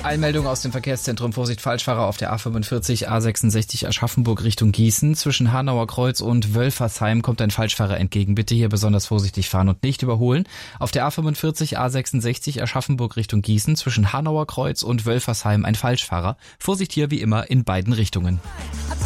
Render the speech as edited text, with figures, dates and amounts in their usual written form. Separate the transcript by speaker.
Speaker 1: Eilmeldung aus dem Verkehrszentrum. Vorsicht, Falschfahrer auf der A45, A66 Aschaffenburg Richtung Gießen. Zwischen Hanauer Kreuz und Wölfersheim kommt ein Falschfahrer entgegen. Bitte hier besonders vorsichtig fahren und nicht überholen. Auf der A45, A66 Aschaffenburg Richtung Gießen. Zwischen Hanauer Kreuz und Wölfersheim ein Falschfahrer. Vorsicht hier wie immer in beiden Richtungen.